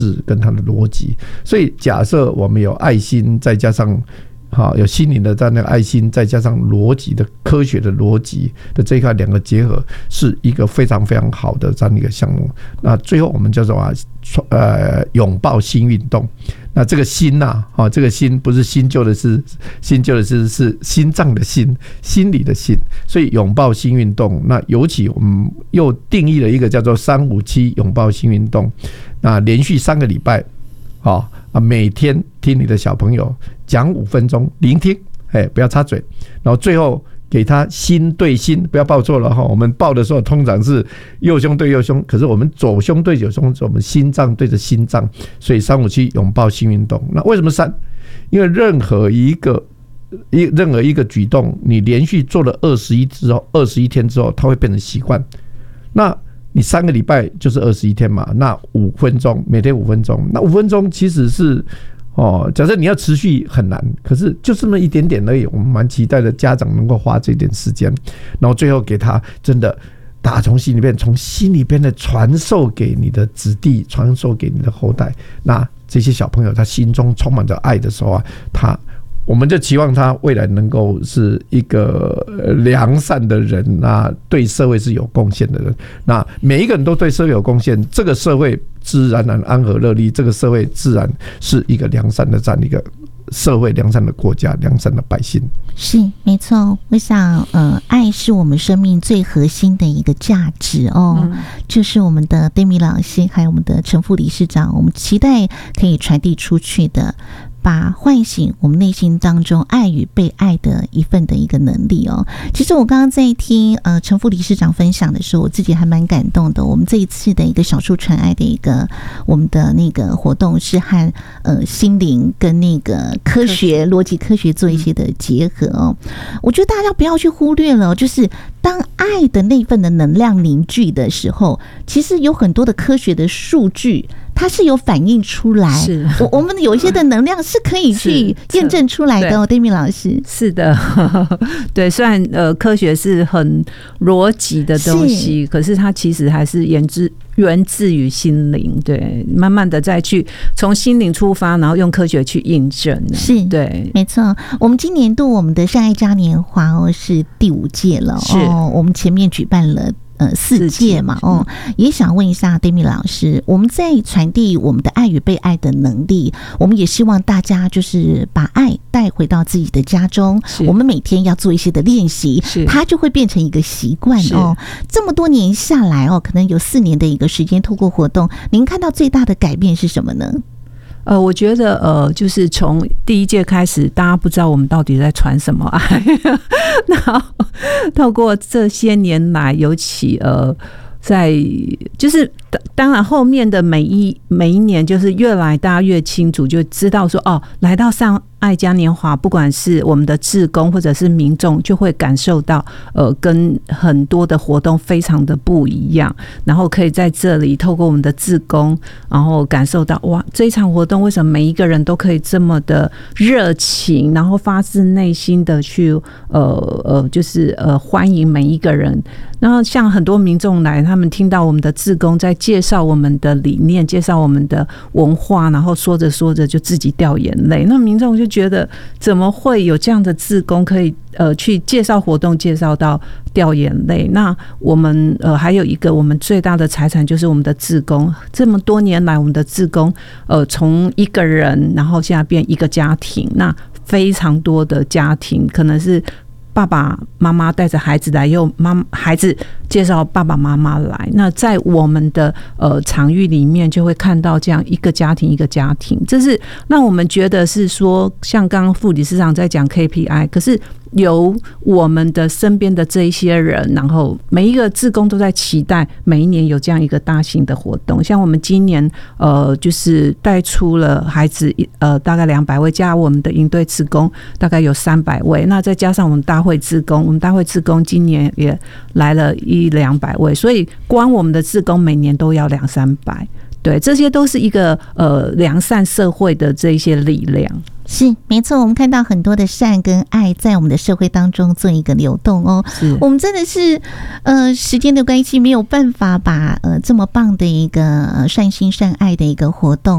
跟它的逻辑。所以假设我们有爱心，再加上有心灵的这样的爱心，再加上逻辑的科学的逻辑的这一块两个结合，是一个非常非常好的这样的一个项目。那最后我们叫做拥抱新运动。那这个心这个心不是新旧的是心脏的心，心理的心，所以拥抱新运动。那尤其我们又定义了一个叫做357拥抱新运动。那连续3个礼拜，每天听你的小朋友讲5分钟，聆听，不要插嘴，然后最后给他心对心，不要抱错了哈。我们抱的时候通常是右胸对右胸，可是我们左胸对左胸，我们心脏对着心脏，所以357拥抱新运动。那为什么3？因为任何一个举动，你连续做了21天之后，它会变成习惯。那你3个礼拜就是21天嘛，那5分钟，每天5分钟，那5分钟其实是假设你要持续很难，可是就这么一点点而已。我们蛮期待的家长能够花这点时间，然后最后给他真的打从心里边，从心里边的传授给你的子弟，传授给你的后代。那这些小朋友他心中充满着爱的时候我们就期望他未来能够是一个良善的人，那对社会是有贡献的人。那每一个人都对社会有贡献，这个社会自然安和乐利，这个社会自然是一个良善的这样一个社会，良善的国家，良善的百姓。 是没错，我想爱是我们生命最核心的一个价值就是我们的 Demi 老师还有我们的陈副理事长，我们期待可以传递出去的，把唤醒我们内心当中爱与被爱的一份的一个能力其实我刚刚在听陈副理事长分享的时候，我自己还蛮感动的。我们这一次的一个小树传爱的一个我们的那个活动是和心灵跟那个科学逻辑科学做一些的结合我觉得大家不要去忽略了，就是当爱的那份的能量凝聚的时候，其实有很多的科学的数据它是有反映出来，是我们有一些的能量是可以去验证出来的Demi 老师。 是的，对，虽然科学是很逻辑的东西，可是它其实还是源自于心灵，对，慢慢的再去从心灵出发，然后用科学去印证。 是， 对， 没错。我们今年度我们的善爱嘉年华是第5届了我们前面举办了4届嘛也想问一下 Demi 老师，我们在传递我们的爱与被爱的能力，我们也希望大家就是把爱带回到自己的家中，我们每天要做一些的练习，它就会变成一个习惯这么多年下来可能有4年的一个时间，透过活动，您看到最大的改变是什么呢？ 我觉得就是从第1届开始，大家不知道我们到底在传什么爱，那透过这些年来，尤其在就是当然后面的每一年，就是越来大家越清楚，就知道说来到善爱嘉年华，不管是我们的志工或者是民众，就会感受到跟很多的活动非常的不一样，然后可以在这里透过我们的志工，然后感受到哇，这一场活动为什么每一个人都可以这么的热情，然后发自内心的去就是欢迎每一个人。然后像很多民众来，他们听到我们的志工在介绍我们的理念，介绍我们的文化，然后说着说着就自己掉眼泪，那民众就觉得怎么会有这样的志工可以去介绍活动，介绍到掉眼泪。那我们还有一个我们最大的财产就是我们的志工，这么多年来我们的志工从一个人然后现在变一个家庭，那非常多的家庭可能是爸爸妈妈带着孩子来，又孩子介绍爸爸妈妈来，那在我们的场域里面就会看到这样一个家庭一个家庭，这是让我们觉得是说，像刚刚副理事长在讲 KPI， 可是由我们的身边的这一些人，然后每一个志工都在期待每一年有这样一个大型的活动。像我们今年就是带出了孩子大概200位，加我们的营队志工大概有300位，那再加上我们大会志工，我们大会志工今年也来了100-200位，所以光我们的志工每年都要200-300。对，这些都是一个良善社会的这一些力量。 是没错，我们看到很多的善跟爱在我们的社会当中做一个流动哦。我们真的是时间的关系没有办法把这么棒的一个善心善爱的一个活动